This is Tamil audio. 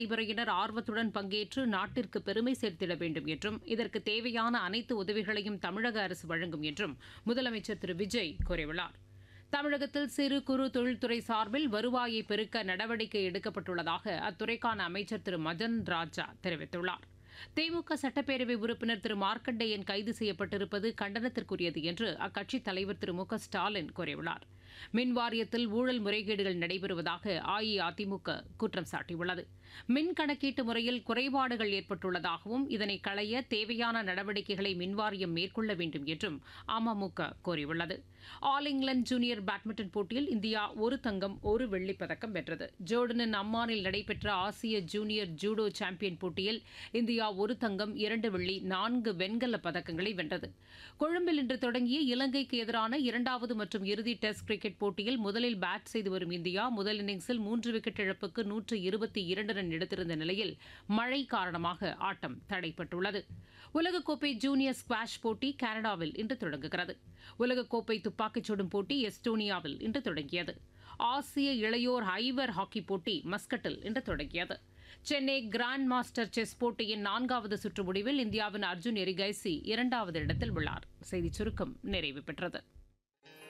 நடைமுறையினர் ஆர்வத்துடன் பங்கேற்று நாட்டிற்கு பெருமை சேர்த்திட வேண்டும் என்றும் இதற்கு தேவையான அனைத்து உதவிகளையும் தமிழக அரசு வழங்கும் என்றும் முதலமைச்சர் திரு விஜய் கூறியுள்ளார். தமிழகத்தில் சிறு குறு தொழில்துறை சார்பில் வருவாயை பெருக்க நடவடிக்கை எடுக்கப்பட்டுள்ளதாக அத்துறைக்கான அமைச்சர் திரு மதன் ராஜா தெரிவித்துள்ளார். திமுக சட்டப்பேரவை உறுப்பினர் திரு மார்க்கண்டேயன் கைது செய்யப்பட்டிருப்பது கண்டனத்திற்குரியது என்று அக்கட்சித் தலைவர் திரு மு க ஸ்டாலின் கூறியுள்ளார். மின் வாரியத்தில் ஊழல் முறைகேடுகள் நடைபெறுவதாக அஇஅதிமுக குற்றம் சாட்டியுள்ளது. மின் கணக்கீட்டு முறையில் குறைபாடுகள் ஏற்பட்டுள்ளதாகவும் இதனை களைய தேவையான நடவடிக்கைகளை மின்வாரியம் மேற்கொள்ள வேண்டும் என்றும் அமமுக கோரியுள்ளது. ஆல் இங்கிலாந்து ஜூனியர் பேட்மிண்டன் போட்டியில் இந்தியா ஒரு தங்கம் ஒரு வெள்ளிப் பதக்கம் வென்றது. ஜோர்டனின் அம்மானில் நடைபெற்ற ஆசிய ஜூனியர் ஜூடோ சாம்பியன் போட்டியில் இந்தியா ஒரு தங்கம் 2 வெள்ளி 4 வெண்கலப் பதக்கங்களை வென்றது. கொழும்பில் இன்று தொடங்கிய இலங்கைக்கு எதிரான இரண்டாவது மற்றும் இறுதி டெஸ்ட் கிரிக்கெட் போட்டியில் முதலில் பேட் செய்து வரும் இந்தியா முதல் இன்னிங்ஸில் 3 விக்கெட் இழப்புக்கு 122 ரன் எடுத்திருந்த நிலையில் மழை காரணமாக ஆட்டம் தடைப்பட்டுள்ளது. உலகக்கோப்பை ஜூனியர் ஸ்குவாஷ் போட்டி கனடாவில் இன்று தொடங்குகிறது. உலகக்கோப்பை துப்பாக்கிச் சுடும் போட்டி எஸ்டோனியாவில் இன்று தொடங்கியது. ஆசிய இளையோர் ஐவர் ஹாக்கி போட்டி மஸ்கட்டில் இன்று தொடங்கியது. சென்னை கிராண்ட் மாஸ்டர் செஸ் போட்டியின் 4வது சுற்று முடிவில் இந்தியாவின் அர்ஜுன் எரிகைசி 2வது இடத்தில் உள்ளார். செய்திச் சுருக்கம் நிறைவு பெற்றது.